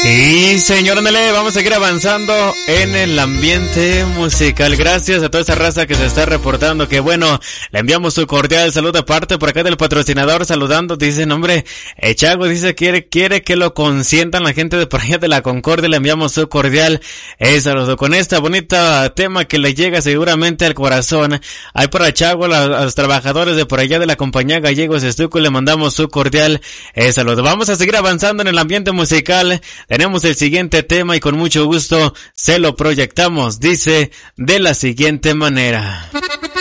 Sí, señor, ándale, vamos a seguir avanzando en el ambiente musical. Gracias a toda esa raza que se está reportando, que bueno, le enviamos su cordial saludo aparte por acá del patrocinador saludando, dice, hombre, Chago dice quiere que lo consientan la gente de por allá de la Concordia, le enviamos su cordial saludo con esta bonita tema que le llega seguramente al corazón. Ahí para Chago, a los trabajadores de por allá de la compañía Gallegos Estuco, le mandamos su cordial saludo. Vamos a seguir avanzando en el ambiente musical. Tenemos el siguiente tema y con mucho gusto se lo proyectamos. Dice de la siguiente manera.